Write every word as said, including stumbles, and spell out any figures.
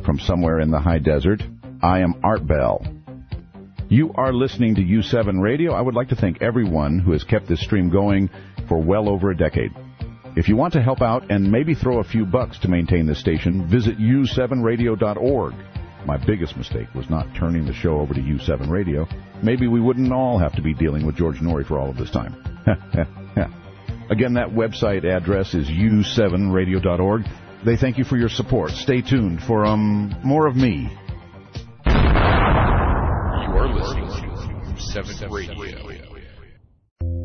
from somewhere in the high desert. I am Art Bell. You are listening to U seven Radio. I would like to thank everyone who has kept this stream going for well over a decade. If you want to help out and maybe throw a few bucks to maintain this station, visit u seven radio dot org. My biggest mistake was not turning the show over to U seven Radio. Maybe we wouldn't all have to be dealing with George Noory for all of this time. Again, that website address is u seven radio dot org. They thank you for your support. Stay tuned for um more of me. You are listening to U seven Radio.